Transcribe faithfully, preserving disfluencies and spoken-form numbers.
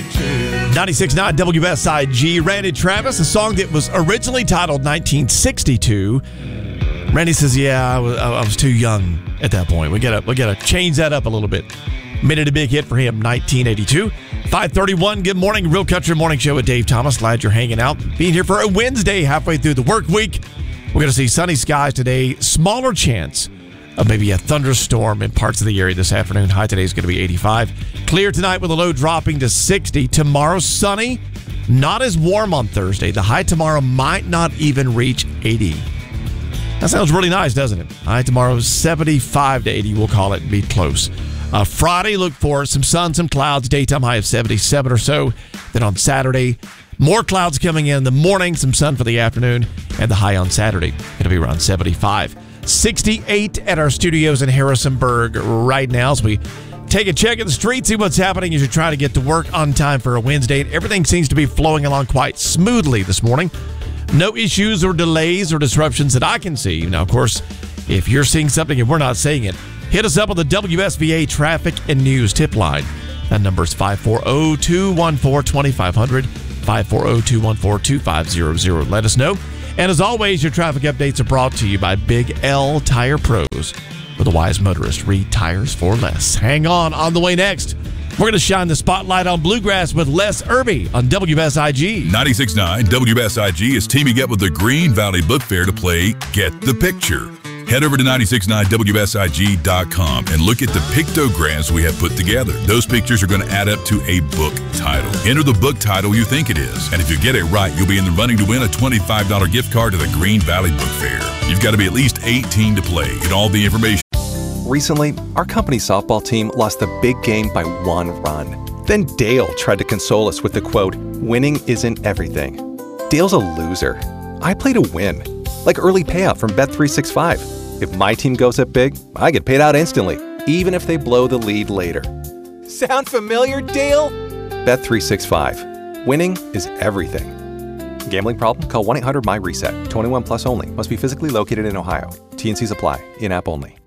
ninety-six point nine W S I G, Randy Travis, a song that was originally titled nineteen sixty-two. Randy says, yeah, I was, I was too young at that point. We gotta, we gotta change that up a little bit. Made it a big hit for him, nineteen eighty-two. five thirty-one, good morning, Real Country Morning Show with Dave Thomas. Glad you're hanging out. Being here for a Wednesday, halfway through the work week. We're going to see sunny skies today. Smaller chance of maybe a thunderstorm in parts of the area this afternoon. High today is going to be eighty-five. Clear tonight with a low dropping to sixty. Tomorrow, sunny. Not as warm on Thursday. The high tomorrow might not even reach eighty. That sounds really nice, doesn't it? High tomorrow is seventy-five to eighty. We'll call it and be close. Uh, Friday, look for some sun, some clouds. Daytime high of seventy-seven or so. Then on Saturday, more clouds coming in the morning, some sun for the afternoon, and the high on Saturday going to be around seventy-five. sixty-eight at our studios in Harrisonburg right now as we take a check at the street, see what's happening as you're trying to get to work on time for a Wednesday. And everything seems to be flowing along quite smoothly this morning. No issues or delays or disruptions that I can see. Now, of course, if you're seeing something and we're not seeing it, hit us up on the W S V A Traffic and News tip line. That number is five four zero, two one four, two five zero zero, five four zero, two one four, two five zero zero. Let us know. And as always, your traffic updates are brought to you by Big L Tire Pros. For the wise motorist, read tires for less. Hang on. On the way next, we're going to shine the spotlight on bluegrass with Les Irby on W S I G. ninety-six point nine W S I G is teaming up with the Green Valley Book Fair to play Get the Picture. Head over to ninety-six point nine W S I G dot com and look at the pictograms we have put together. Those pictures are going to add up to a book title. Enter the book title you think it is, and if you get it right, you'll be in the running to win a twenty-five dollars gift card to the Green Valley Book Fair. You've got to be at least eighteen to play. Get all the information. Recently, our company softball team lost the big game by one run. Then Dale tried to console us with the quote, "Winning isn't everything." Dale's a loser. I play to win. Like early payout from Bet three sixty-five. If my team goes up big, I get paid out instantly, even if they blow the lead later. Sound familiar, Dale? Bet three sixty-five. Winning is everything. Gambling problem? Call one eight hundred M Y RESET. twenty-one plus only. Must be physically located in Ohio. T N Cs apply. In-app only.